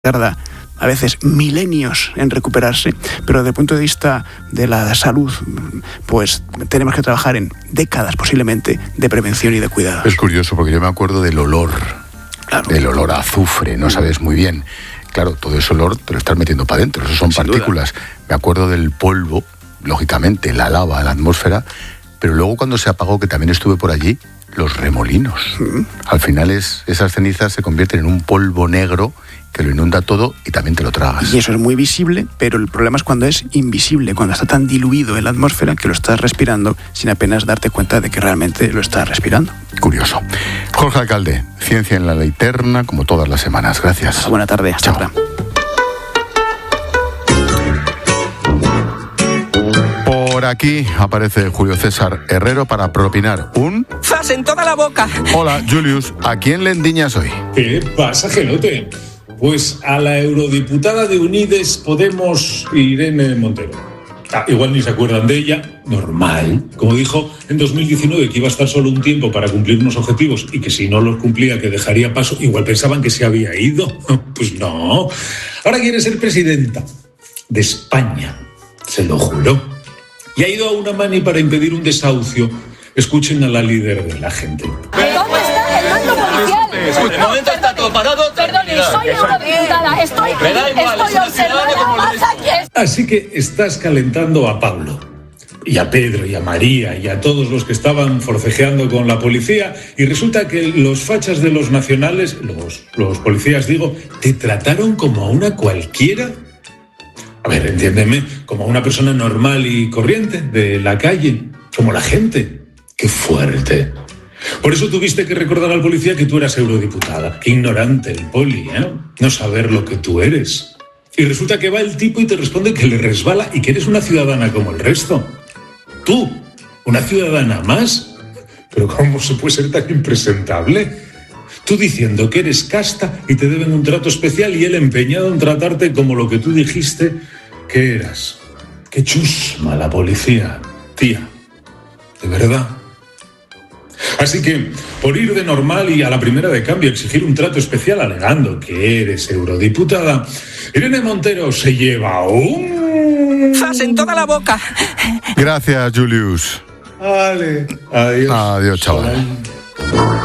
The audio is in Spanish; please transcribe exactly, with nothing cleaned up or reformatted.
tarda a veces milenios en recuperarse, pero desde el punto de vista de la salud, pues tenemos que trabajar en décadas posiblemente de prevención y de cuidado. Es curioso porque yo me acuerdo del olor, claro. El olor a azufre, no sabes muy bien. Claro, todo ese olor te lo estás metiendo para adentro, eso son Sin partículas. Duda. Me acuerdo del polvo, lógicamente, la lava, la atmósfera, pero luego cuando se apagó, que también estuve por allí, los remolinos. Mm. Al final es, esas cenizas se convierten en un polvo negro que lo inunda todo y también te lo tragas. Y eso es muy visible, pero el problema es cuando es invisible, cuando está tan diluido en la atmósfera que lo estás respirando sin apenas darte cuenta de que realmente lo estás respirando. Curioso. Jorge Alcalde, Ciencia en la Ley Eterna, como todas las semanas. Gracias. Buena tarde. Hasta ahora. Por aquí aparece Julio César Herrero para propinar un... ¡Zas en toda la boca! Hola, Julius. ¿A quién le endiñas hoy? ¿Qué pasa, Gelote? Pues a la eurodiputada de Unides Podemos, Irene Montero. Ah, igual ni se acuerdan de ella, normal. Como dijo en dos mil diecinueve que iba a estar solo un tiempo para cumplir unos objetivos y que si no los cumplía que dejaría paso, igual pensaban que se había ido. Pues no. Ahora quiere ser presidenta de España, se lo juró. Y ha ido a una mani para impedir un desahucio. Escuchen a la líder de la gente. ¿Dónde está el mando policial? De momento está todo parado. Perdón, soy eurodiputada, estoy, estoy observando. Así que estás calentando a Pablo, y a Pedro, y a María, y a todos los que estaban forcejeando con la policía, y resulta que los fachas de los nacionales, los, los policías digo, te trataron como a una cualquiera. A ver, entiéndeme, como a una persona normal y corriente de la calle, como la gente. ¡Qué fuerte! Por eso tuviste que recordar al policía que tú eras eurodiputada. Qué ignorante el poli, ¿eh? No saber lo que tú eres. Y resulta que va el tipo y te responde que le resbala y que eres una ciudadana como el resto. Tú, una ciudadana más. Pero ¿cómo se puede ser tan impresentable? Tú diciendo que eres casta y te deben un trato especial y él empeñado en tratarte como lo que tú dijiste que eras. Qué chusma la policía, tía. De verdad. Así que, por ir de normal y a la primera de cambio exigir un trato especial alegando que eres eurodiputada, Irene Montero se lleva un... ¡Zas en toda la boca! Gracias, Julius. Vale. Adiós. Adiós, chaval.